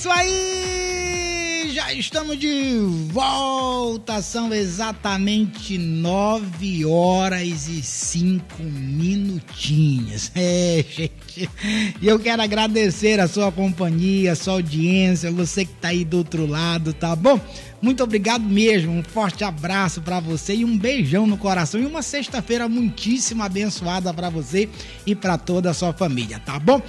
isso aí! Já estamos de volta, são exatamente 9h05. Gente, e eu quero agradecer a sua companhia, a sua audiência, você que tá aí do outro lado, tá bom? Muito obrigado mesmo, um forte abraço pra você e um beijão no coração e uma sexta-feira muitíssimo abençoada pra você e pra toda a sua família, tá bom?